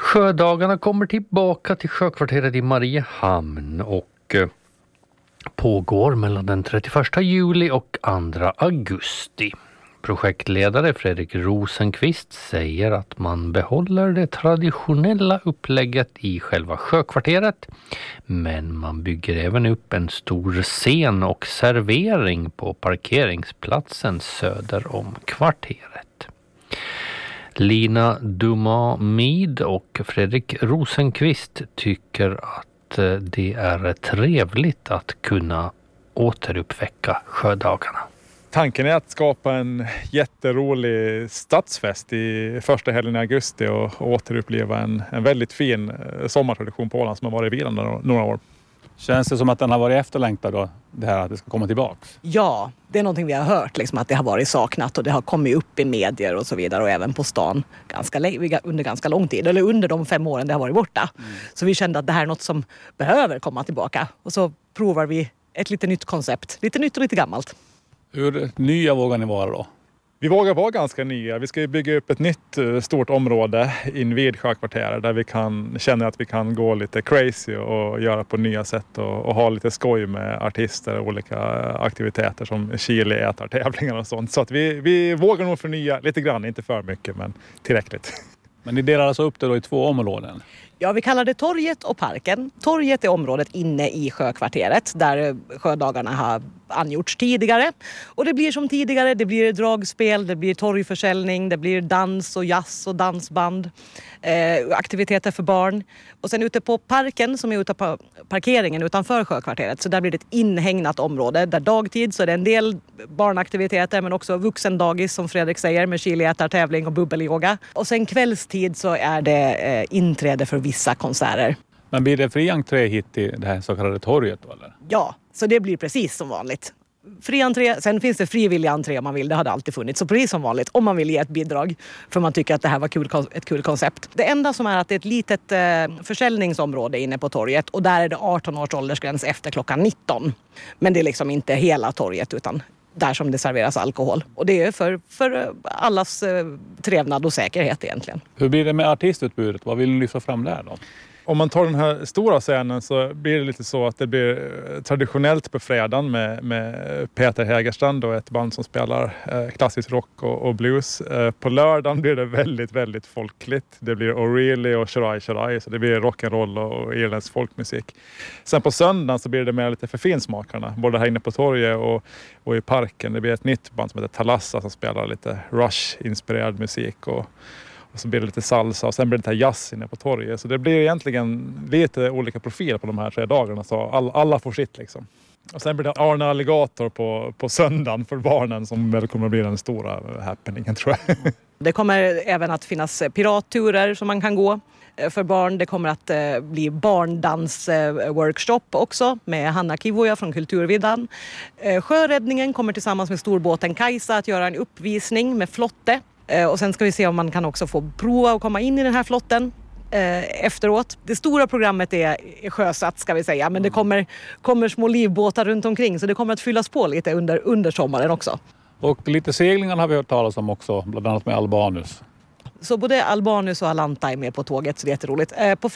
Sjödagarna kommer tillbaka till sjökvarteret i Mariehamn och pågår mellan den 31 juli och 2 augusti. Projektledare Fredrik Rosenqvist säger att man behåller det traditionella upplägget i själva sjökvarteret, men man bygger även upp en stor scen och servering på parkeringsplatsen söder om kvarteret. Lina Dumamid och Fredrik Rosenqvist tycker att det är trevligt att kunna återuppväcka sjödagarna. Tanken är att skapa en jätterolig stadsfest i första helgen i augusti och återuppleva en väldigt fin sommartradition på Åland som har varit vilande några år. Känns det som att den har varit efterlängtad då, det här att det ska komma tillbaks? Ja, det är någonting vi har hört, liksom, att det har varit saknat och det har kommit upp i medier och så vidare och även på stan under ganska lång tid, eller under de 5 åren det har varit borta. Så vi kände att det här är något som behöver komma tillbaka och så provar vi ett lite nytt koncept, lite nytt och lite gammalt. Hur nya vågar ni vara då? Vi vågar vara ganska nya. Vi ska bygga upp ett nytt stort område invid sjökvarteret där vi känner att vi kan gå lite crazy och göra på nya sätt och ha lite skoj med artister och olika aktiviteter som chiliätartävlingar och sånt. Så att vi vågar nog förnya lite grann, inte för mycket men tillräckligt. Men ni delar alltså upp det då i 2 områden? Ja, vi kallar det torget och parken. Torget är området inne i sjökvarteret där sjödagarna har angjorts tidigare. Och det blir som tidigare, det blir dragspel, det blir torgförsäljning, det blir dans och jazz och dansband, aktiviteter för barn. Och sen ute på parken som är ute på parkeringen utanför sjökvarteret, så där blir det ett inhägnat område där dagtid så är det en del barnaktiviteter men också vuxendagis som Fredrik säger med chiliätartävling och bubbelyoga. Och sen kvällstid så är det inträde för vissa konserter. Men blir det fri entré hit till det här så kallade torget då, eller? Ja, så det blir precis som vanligt. Fri entré, sen finns det frivillig entré om man vill, det hade alltid funnits. Så precis som vanligt om man vill ge ett bidrag för man tycker att det här var ett kul koncept. Det enda som är att det är ett litet försäljningsområde inne på torget och där är det 18 års åldersgräns efter klockan 19. Men det är liksom inte hela torget utan där som det serveras alkohol. Och det är för allas trevnad och säkerhet egentligen. Hur blir det med artistutbudet? Vad vill ni lyfta fram där då? Om man tar den här stora scenen så blir det lite så att det blir traditionellt på fredagen med Peter Hägerstrand och ett band som spelar klassisk rock och blues. På lördagen blir det väldigt, väldigt folkligt. Det blir O'Reilly och Shirai Shirai, så det blir rock'n'roll och irländsk folkmusik. Sen på söndagen så blir det mer lite för finsmakarna, både här inne på torget och i parken. Det blir ett nytt band som heter Talassa som spelar lite Rush-inspirerad musik och så blir det lite salsa och sen blir det lite jazz inne på torget. Så det blir egentligen lite olika profiler på de här 3 dagarna. Så alla får sitt liksom. Och sen blir det Arne Alligator på söndagen för barnen som väl kommer att bli den stora happeningen tror jag. Det kommer även att finnas piratturer som man kan gå för barn. Det kommer att bli barndansworkshop också med Hanna Kivoja från Kulturviddan. Sjöräddningen kommer tillsammans med storbåten Kajsa att göra en uppvisning med flotte. Och sen ska vi se om man kan också få prova och komma in i den här flotten efteråt. Det stora programmet är sjösatt ska vi säga, men det kommer små livbåtar runt omkring så det kommer att fyllas på lite under sommaren också. Och lite seglingar har vi hört talas om också, bland annat med Albanus. Så både Albanus och Alanta är med på tåget så det är jätteroligt. På